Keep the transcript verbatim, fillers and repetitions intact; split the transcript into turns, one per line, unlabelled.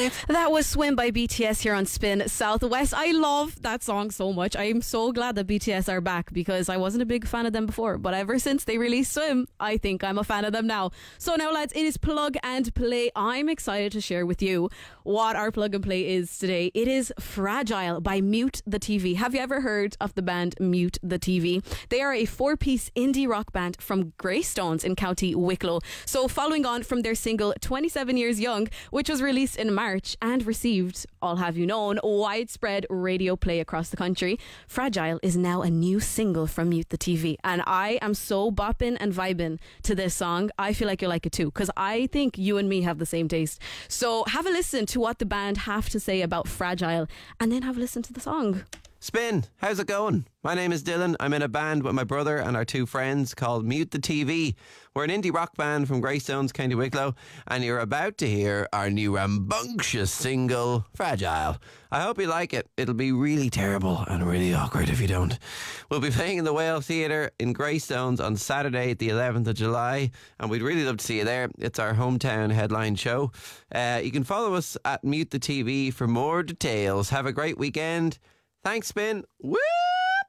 Dave.
That was Swim by B T S here on Spin Southwest. I love that song so much. I am so glad that B T S are back because I wasn't a big fan of them before. But ever since they released Swim, I think I'm a fan of them now. So now, lads, it is Plug and Play. I'm excited to share with you what our Plug and Play is today. It is Fragile by Mute the T V. Have you ever heard of the band Mute the T V? They are a four-piece indie rock band from Greystones in County Wicklow. So following on from their single twenty-seven Years Young, which was released in March and received, I'll have you known, widespread radio play across the country, Fragile is now a new single from Mute the T V. And I am so bopping and vibing to this song. I feel like you'll like it too, because I think you and me have the same taste. So have a listen to what the band have to say about Fragile, and then have a listen to the song.
Spin, how's it going? My name is Dylan. I'm in a band with my brother and our two friends called Mute the T V. We're an indie rock band from Greystones, County Wicklow, and you're about to hear our new rambunctious single, Fragile. I hope you like it. It'll be really terrible and really awkward if you don't. We'll be playing in the Whale Theatre in Greystones on Saturday, the eleventh of July, and we'd really love to see you there. It's our hometown headline show. Uh, you can follow us at Mute the T V for more details. Have a great weekend. Thanks, Spin. Woo!